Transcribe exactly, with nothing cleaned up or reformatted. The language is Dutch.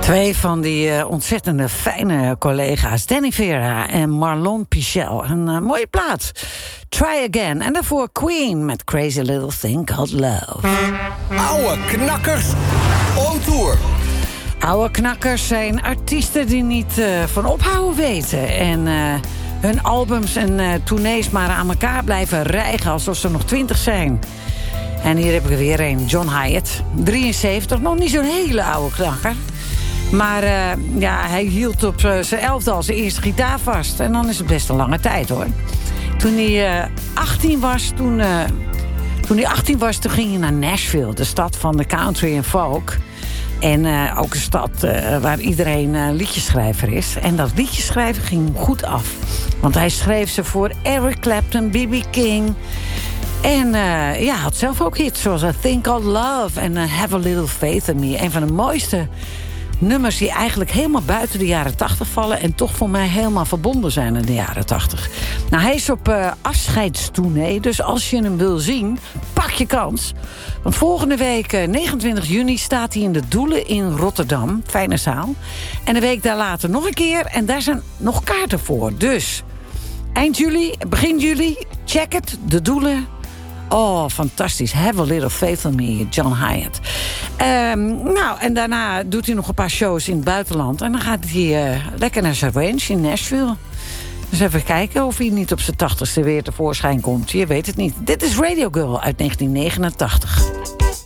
Twee van die uh, ontzettende fijne collega's, Danny Vera en Marlon Pichel. Een uh, mooie plaat. Try Again. En daarvoor Queen met Crazy Little Thing Called Love. Oude knakkers on tour. Oude knakkers zijn artiesten die niet uh, van ophouden weten. En uh, hun albums en uh, tournees maar aan elkaar blijven rijgen alsof ze nog twintig zijn. En hier heb ik er weer een, John Hiatt. drieënzeventig, nog niet zo'n hele oude knakker. Maar uh, ja, hij hield op uh, zijn elfde al zijn eerste gitaar vast. En dan is het best een lange tijd, hoor. Toen hij uh, achttien was, toen, uh, toen hij achttien was, toen ging hij naar Nashville, de stad van de country en folk. En uh, ook een stad uh, waar iedereen uh, liedjeschrijver is. En dat liedjeschrijven ging hem goed af. Want hij schreef ze voor Eric Clapton, B B King. En uh, ja, had zelf ook hits zoals A Thing Called Love en uh, Have a Little Faith in Me. Een van de mooiste nummers die eigenlijk helemaal buiten de jaren tachtig vallen en toch voor mij helemaal verbonden zijn in de jaren tachtig. Nou, hij is op uh, afscheidstournee, dus als je hem wil zien, pak je kans. Want volgende week, uh, negenentwintig juni, staat hij in de Doelen in Rotterdam. Fijne zaal. En een week daar later nog een keer en daar zijn nog kaarten voor. Dus eind juli, begin juli, check het, de Doelen. Oh, fantastisch. Have a Little Faith in Me, John Hiatt. Um, nou, en daarna doet hij nog een paar shows in het buitenland. En dan gaat hij uh, lekker naar zijn ranch in Nashville. Dus even kijken of hij niet op zijn tachtigste weer tevoorschijn komt. Je weet het niet. Dit is Radio Girl uit negentien negenentachtig.